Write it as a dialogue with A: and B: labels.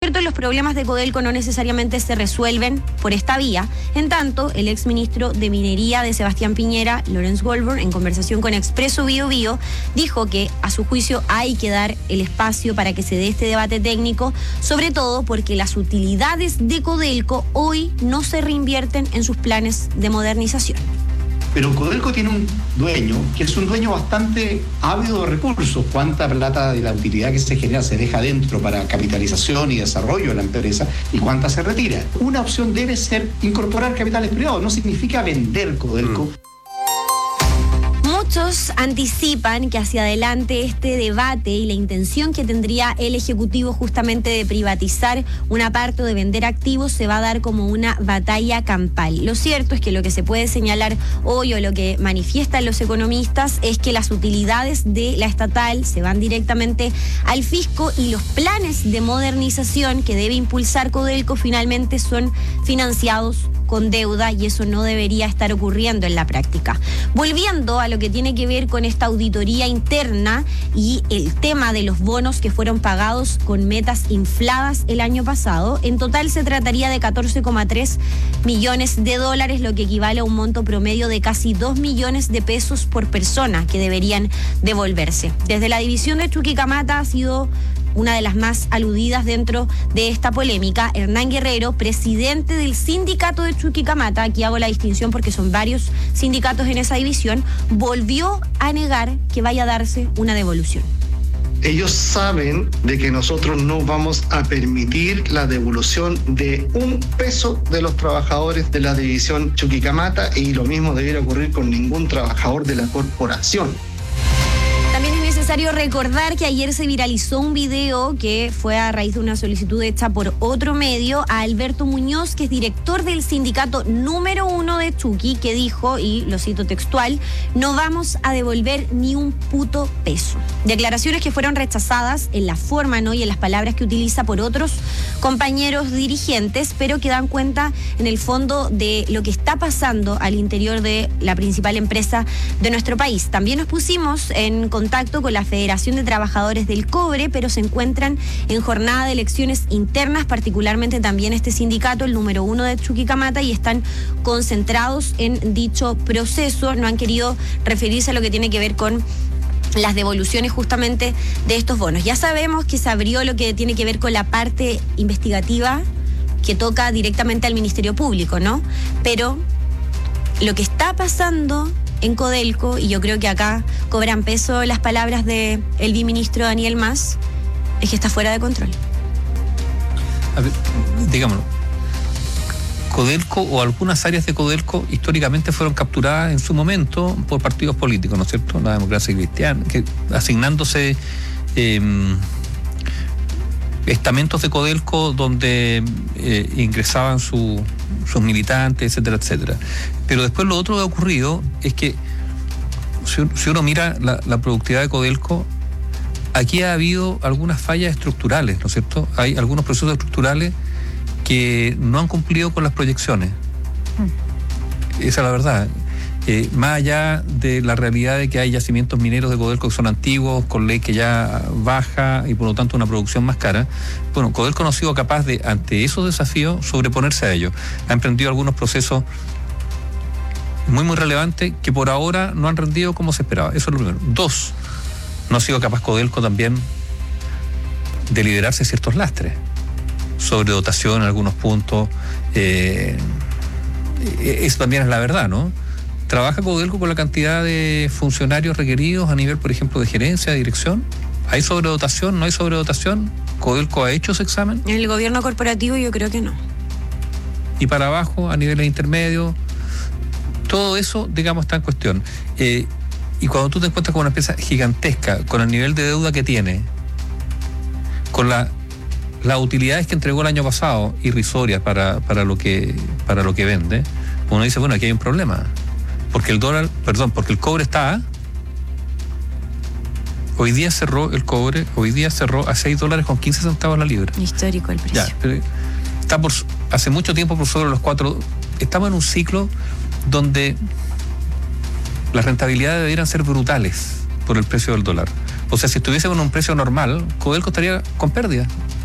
A: cierto, los problemas de Codelco no necesariamente se resuelven por esta vía. En tanto, el exministro de Minería de Sebastián Piñera, Lawrence Goldburn, en conversación con Expreso Biobío, dijo que a su juicio hay que dar el espacio para que se dé este debate técnico, sobre todo porque las utilidades de Codelco hoy no se reinvierten en sus planes de modernización.
B: Pero Codelco tiene un dueño que es un dueño bastante ávido de recursos. Cuánta plata de la utilidad que se genera se deja dentro para capitalización y desarrollo de la empresa y cuánta se retira. Una opción debe ser incorporar capitales privados. No significa vender Codelco.
A: Muchos anticipan que hacia adelante este debate y la intención que tendría el Ejecutivo justamente de privatizar una parte o de vender activos se va a dar como una batalla campal. Lo cierto es que lo que se puede señalar hoy o lo que manifiestan los economistas es que las utilidades de la estatal se van directamente al fisco y los planes de modernización que debe impulsar Codelco finalmente son financiados con deuda y eso no debería estar ocurriendo en la práctica. Volviendo a lo que tiene que ver con esta auditoría interna y el tema de los bonos que fueron pagados con metas infladas el año pasado, en total se trataría de 14,3 millones de dólares, lo que equivale a un monto promedio de casi 2 millones de pesos por persona que deberían devolverse. Desde la división de Chuquicamata ha sido una de las más aludidas dentro de esta polémica. Hernán Guerrero, presidente del sindicato de Chuquicamata, aquí hago la distinción porque son varios sindicatos en esa división, volvió a negar que vaya a darse una devolución.
C: Ellos saben de que nosotros no vamos a permitir la devolución de un peso de los trabajadores de la división Chuquicamata y lo mismo debiera ocurrir con ningún trabajador de la corporación.
A: También es necesario recordar que ayer se viralizó un video que fue a raíz de una solicitud hecha por otro medio a Alberto Muñoz, que es director del sindicato número 1 de Chuqui, que dijo, y lo cito textual, no vamos a devolver ni un puto peso. Declaraciones que fueron rechazadas en la forma, ¿no?, y en las palabras que utiliza por otros compañeros dirigentes, pero que dan cuenta en el fondo de lo que está pasando al interior de la principal empresa de nuestro país. También nos pusimos en contacto con la Federación de Trabajadores del Cobre, pero se encuentran en jornada de elecciones internas, particularmente también este sindicato, el número 1 de Chuquicamata, y están concentrados en dicho proceso. No han querido referirse a lo que tiene que ver con las devoluciones justamente de estos bonos. Ya sabemos que se abrió lo que tiene que ver con la parte investigativa que toca directamente al Ministerio Público, ¿no? Pero lo que está pasando en Codelco, y yo creo que acá cobran peso las palabras del viceministro Daniel Mas, es que está fuera de control.
D: A ver, digámoslo, Codelco o algunas áreas de Codelco históricamente fueron capturadas en su momento por partidos políticos, ¿no es cierto? La Democracia Cristiana, que asignándose estamentos de Codelco donde ingresaban sus militantes, etcétera, etcétera. Pero después lo otro que ha ocurrido es que si uno mira la productividad de Codelco, aquí ha habido algunas fallas estructurales, ¿no es cierto? Hay algunos procesos estructurales que no han cumplido con las proyecciones. Esa es la verdad. Más allá de la realidad de que hay yacimientos mineros de Codelco que son antiguos, con ley que ya baja y por lo tanto una producción más cara, bueno, Codelco no ha sido capaz de, ante esos desafíos, sobreponerse a ellos. Ha emprendido algunos procesos muy relevantes que por ahora no han rendido como se esperaba. Eso es lo primero. 2, no ha sido capaz Codelco también de liderarse ciertos lastres. Sobredotación en algunos puntos. Eso también es la verdad, ¿no? ¿Trabaja Codelco con la cantidad de funcionarios requeridos a nivel, por ejemplo, de gerencia, de dirección? ¿Hay sobredotación? ¿No hay sobredotación? ¿Codelco ha hecho ese examen?
A: En el gobierno corporativo yo creo que no.
D: Y para abajo, a niveles intermedios, todo eso, digamos, está en cuestión. Y cuando tú te encuentras con una empresa gigantesca, con el nivel de deuda que tiene, con las utilidades que entregó el año pasado, irrisorias para lo que vende, uno dice, bueno, aquí hay un problema. Porque el cobre está hoy día cerró el cobre, a $6.15 la libra.
A: Histórico el precio.
D: Ya, está hace mucho tiempo por sobre los 4. Estamos en un ciclo donde las rentabilidades debieran ser brutales por el precio del dólar. O sea, si estuviésemos en un precio normal, Codelco estaría con pérdida.